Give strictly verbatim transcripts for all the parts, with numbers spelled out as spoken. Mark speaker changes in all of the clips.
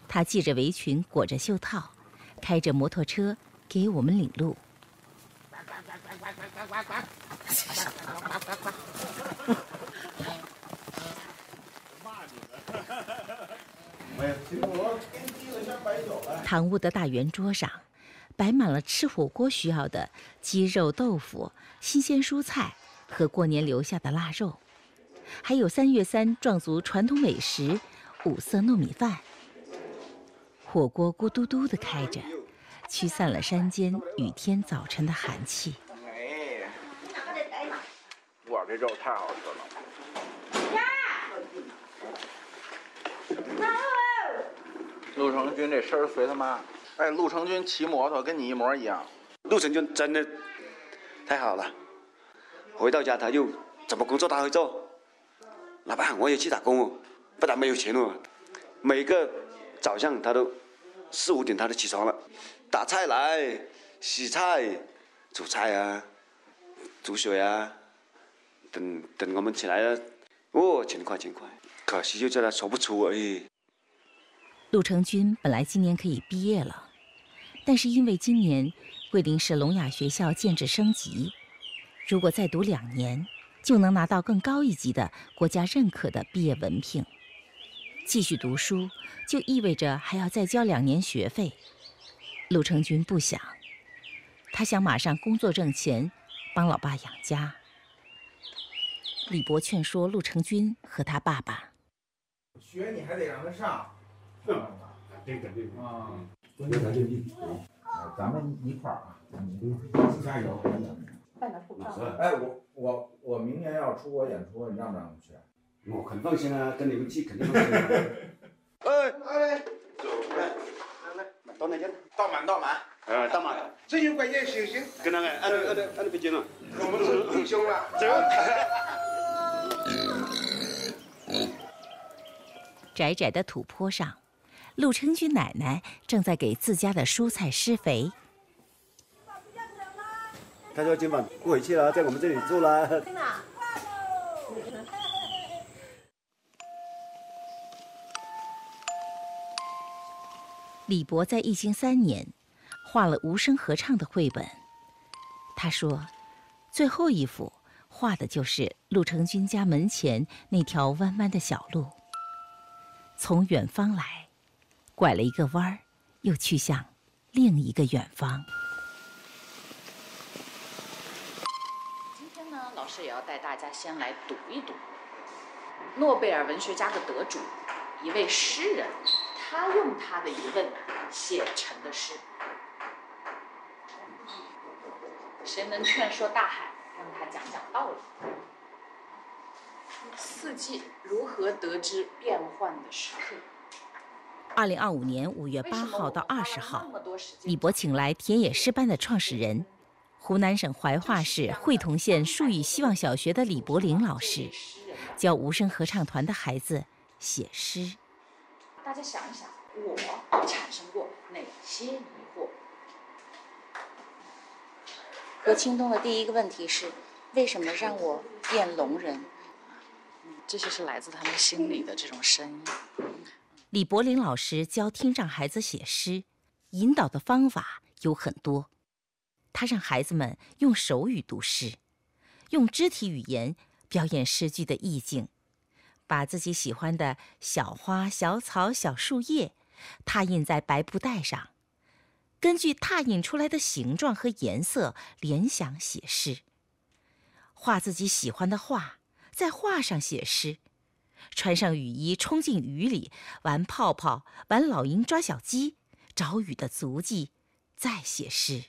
Speaker 1: 他系着围裙，裹着袖套，开着摩托车给我们领路。堂屋的大圆桌上，摆满了吃火锅需要的鸡肉、豆腐、新鲜蔬菜和过年留下的腊肉，还有三月三壮族传统美食五色糯米饭。火锅咕嘟嘟地开着，驱散了山间雨天早晨的寒气。
Speaker 2: 哎，哇，这肉太好吃了！陆成军这身儿随他妈，哎，陆成军骑摩托跟你一模一样。
Speaker 3: 陆成军真的太好了，回到家他又怎么工作他会做。老爸，我也去打工哦，不然没有钱哦。每个早上他都四五点他都起床了，打菜来，洗菜、煮菜啊，煮水啊，等等我们起来了，哦，勤快勤快。可惜就叫他说不出而已。
Speaker 1: 陆成军本来今年可以毕业了，但是因为今年桂林市聋哑学校建制升级，如果再读两年，就能拿到更高一级的国家认可的毕业文凭。继续读书就意味着还要再交两年学费。陆成军不想，他想马上工作挣钱，帮老爸养家。李博劝说陆成军和他爸爸：
Speaker 4: 学你还得让他上。
Speaker 5: 这肯定
Speaker 4: 啊，
Speaker 5: 要咱就地。
Speaker 4: 咱们一块儿啊，你加油！
Speaker 6: 办点护照。
Speaker 4: 哎，我我我明年要出国演出，你让不让我去？
Speaker 3: 我肯放心啊，跟你们去肯定放心。哎哎，走，来来来，到哪间？
Speaker 2: 倒满倒满。
Speaker 3: 呃，到满。
Speaker 2: 这有关键行行。
Speaker 3: 跟那个按按按按北京了。
Speaker 2: 我们是弟兄了。走。
Speaker 1: 窄窄的土坡上，陆成军奶奶正在给自家的蔬菜施肥。
Speaker 3: 他说今晚不回去了，在我们这里住了。
Speaker 1: 李博在艺兴三年，画了无声合唱的绘本。他说，最后一幅画的就是陆成军家门前那条弯弯的小路。从远方来，拐了一个弯儿，又去向另一个远方。
Speaker 6: 今天呢，老师也要带大家先来读一读诺贝尔文学家的得主，一位诗人，他用他的疑问写成的诗。谁能劝说大海，让他讲讲道理？四季如何得知变换的时刻？
Speaker 1: 二零二五年五月八号到二十号，李博请来田野诗班的创始人、湖南省怀化市会同县树语希望小学的李柏林老师，教无声合唱团的孩子写诗。
Speaker 6: 大家想一想，我产生过哪些疑惑？
Speaker 7: 何清东的第一个问题是：为什么让我变聋人？
Speaker 6: 这些是来自他们心里的这种声音。
Speaker 1: 李柏林老师教听障孩子写诗，引导的方法有很多。他让孩子们用手语读诗，用肢体语言表演诗句的意境，把自己喜欢的小花、小草、小树叶拓印在白布袋上，根据拓印出来的形状和颜色联想写诗，画自己喜欢的画，在画上写诗，穿上雨衣冲进雨里玩泡泡，玩老鹰抓小鸡，找雨的足迹，再写诗。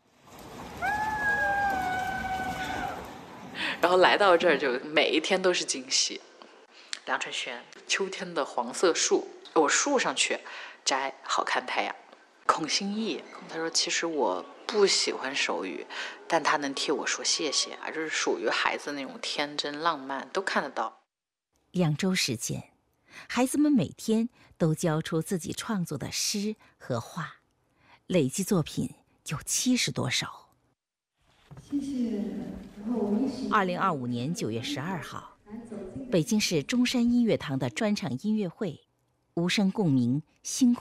Speaker 6: 然后来到这儿，就每一天都是惊喜。梁春轩，秋天的黄色树，我树上去摘好看太阳。孔欣义，他说其实我不喜欢手语，但他能替我说谢谢啊，就是属于孩子那种天真浪漫，都看得到。
Speaker 1: 两周时间，孩子们每天都交出自己创作的诗和画，累计作品有七十多首。
Speaker 8: 谢谢。
Speaker 1: 二零二五年九月十二号，北京市中山音乐堂的专场音乐会，无声共鸣星空。